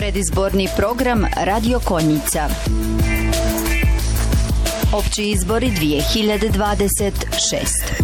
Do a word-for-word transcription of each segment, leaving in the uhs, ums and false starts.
Predizborni program Radio Konjica. Opći izbori dvije hiljade dvadeset šest.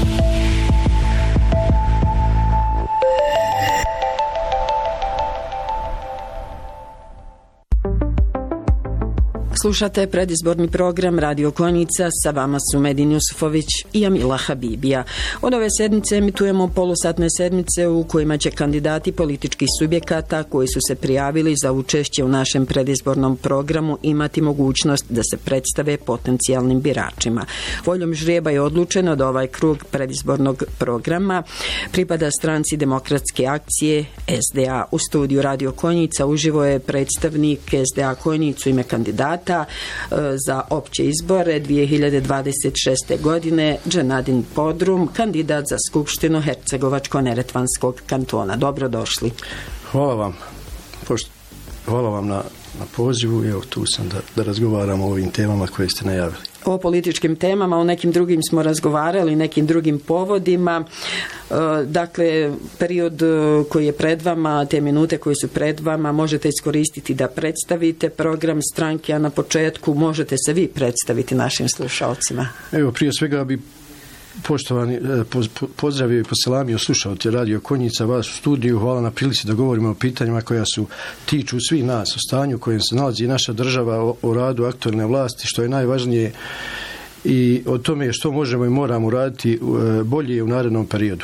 Slušate predizborni program Radio Konjica, sa vama su Medin Jusufović i Amila Habibija. Od ove sedmice emitujemo polusatne sedmice u kojima će kandidati političkih subjekata koji su se prijavili za učešće u našem predizbornom programu imati mogućnost da se predstave potencijalnim biračima. Voljom žrijeba je odlučeno da ovaj krug predizbornog programa pripada stranci Demokratske akcije S D A. U studiju Radio Konjica uživo je predstavnik S D A Konjicu ime kandidata za opće izbore dvije hiljade dvadeset šeste. godine Dženadin Podrum, kandidat za Skupštinu Hercegovačko-neretvanskog kantona. Dobrodošli. Hvala vam. Pošto, hvala vam na, na pozivu. Evo, tu sam da, da razgovaramo o ovim temama koje ste najavili. O političkim temama, o nekim drugim smo razgovarali, nekim drugim povodima. Dakle, period koji je pred vama, te minute koje su pred vama, možete iskoristiti da predstavite program stranke, a na početku možete se vi predstaviti našim slušalcima. Evo, prije svega bi poštovani, pozdravio i poselamio slušalce Radio Konjica, vas u studiju. Hvala na prilici da govorimo o pitanjima koja su tiču svih nas, o stanju u kojem se nalazi naša država, o, o radu aktualne vlasti, što je najvažnije, i o tome što možemo i moramo raditi bolje u narednom periodu.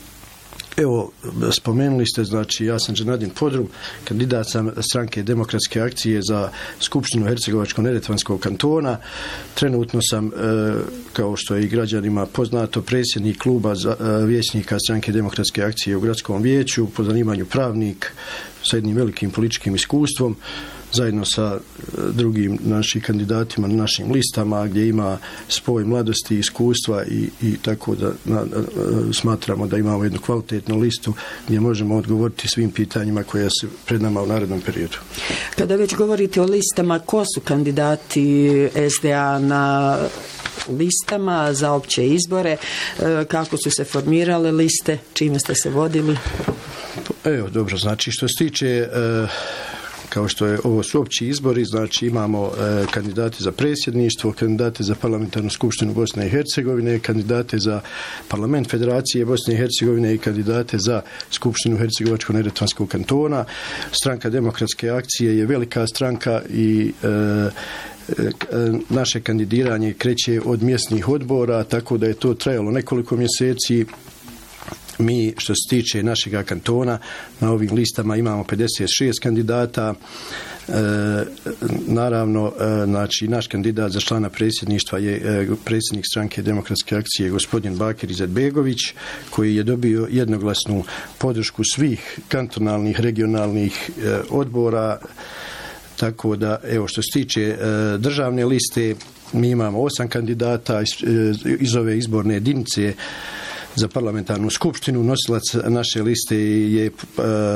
Evo, spomenuli ste, znači, ja sam Dženadin Podrum, kandidat sam stranke Demokratske akcije za Skupštinu Hercegovačko-neretvanskog kantona. Trenutno sam, kao što je i građanima poznato, predsjednik kluba za, vijećnika stranke Demokratske akcije u gradskom vijeću, po zanimanju pravnik, sa jednim velikim političkim iskustvom, zajedno sa drugim našim kandidatima na našim listama, gdje ima spoj mladosti, iskustva i, i tako da na, smatramo da imamo jednu kvalitetnu listu gdje možemo odgovoriti svim pitanjima koja su pred nama u narednom periodu. Kada već govorite o listama, ko su kandidati S D A na listama za opće izbore, kako su se formirale liste, čime ste se vodili? Evo, dobro, znači što se tiče kao što je ovo su opći izbori, znači imamo e, kandidate za predsjedništvo, kandidate za parlamentarnu skupštinu Bosne i Hercegovine, kandidate za parlament Federacije Bosne i Hercegovine i kandidate za skupštinu Hercegovačko-neretvanskog kantona. Stranka Demokratske akcije je velika stranka i e, naše kandidiranje kreće od mjesnih odbora, tako da je to trajalo nekoliko mjeseci. Mi, što se tiče našega kantona, na ovim listama imamo pedeset šest kandidata. E, naravno, e, znači, naš kandidat za člana predsjedništva je e, predsjednik stranke Demokratske akcije gospodin Bakir Izetbegović, koji je dobio jednoglasnu podršku svih kantonalnih, regionalnih e, odbora. Tako da, evo, što se tiče e, državne liste, mi imamo osam kandidata iz, iz ove izborne jedinice za parlamentarnu skupštinu. Nosilac naše liste je